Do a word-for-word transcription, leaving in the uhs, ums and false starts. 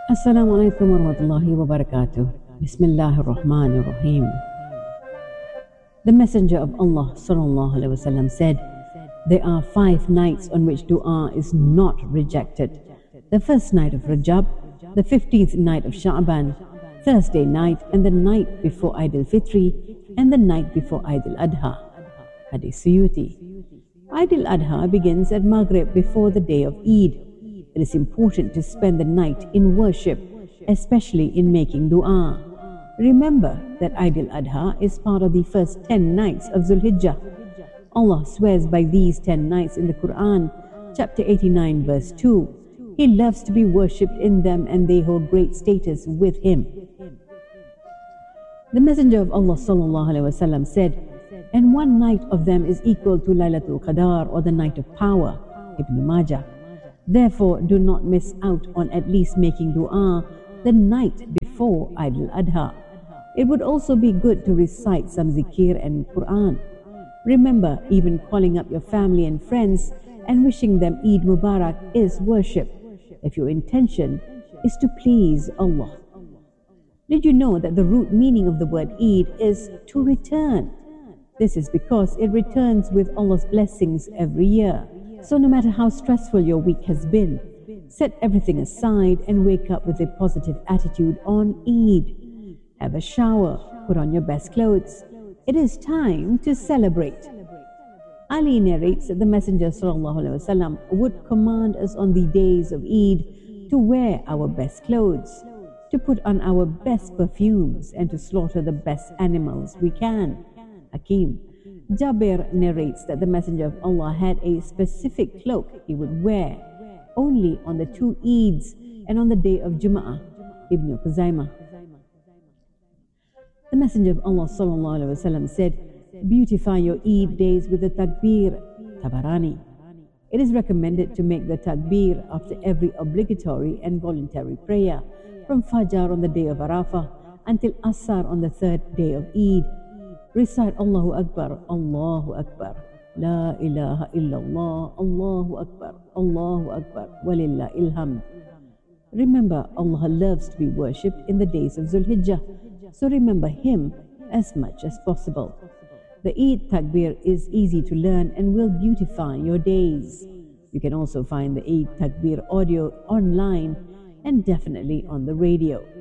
Assalamu alaikum wa rahmatullahi wa barakatuh. Bismillahir Rahmanir Rahim. The Messenger of Allah sallallahu alaihi wasallam said, there are five nights on which dua is not rejected. The first night of Rajab, the fifteenth night of Sha'ban, Thursday night, and the night before Eid al-Fitr, and the night before Eid al-Adha. Hadith Suyuti. Eid al-Adha begins at Maghrib before the day of Eid. It is important to spend the night in worship, especially in making dua. Remember that Eid al-Adha is part of the first ten nights of Zulhijjah. Allah swears by these ten nights in the Quran, chapter eighty-nine, verse two. He loves to be worshipped in them and they hold great status with Him. The Messenger of Allah sallallahu alaihi wasallam said, and one night of them is equal to Laylatul Qadr, or the night of power. Ibn Majah. Therefore, do not miss out on at least making dua the night before Eid al-Adha. It would also be good to recite some zikr and Quran. Remember, even calling up your family and friends and wishing them Eid Mubarak is worship, if your intention is to please Allah. Did you know that the root meaning of the word Eid is to return? This is because it returns with Allah's blessings every year. So no matter how stressful your week has been, set everything aside and wake up with a positive attitude on Eid. Have a shower, put on your best clothes. It is time to celebrate. Ali narrates that the Messenger sallallahu alaihi wasallam would command us on the days of Eid to wear our best clothes, to put on our best perfumes, and to slaughter the best animals we can. Hakim. Jabir narrates that the Messenger of Allah had a specific cloak he would wear only on the two Eids and on the day of Jum'ah. Ibn Khuzaimah. The Messenger of Allah sallallahu alaihi wasallam said, beautify your Eid days with the takbir. Tabarani. It is recommended to make the takbir after every obligatory and voluntary prayer, from Fajr on the day of Arafah until Asr on the third day of Eid. Recite Allahu Akbar, Allahu Akbar, La ilaha illallah, Allahu Akbar, Allahu Akbar, walillahil hamd. Remember, Allah loves to be worshipped in the days of Zulhijjah, so remember Him as much as possible. The Eid Takbir is easy to learn and will beautify your days. You can also find the Eid Takbir audio online and definitely on the radio.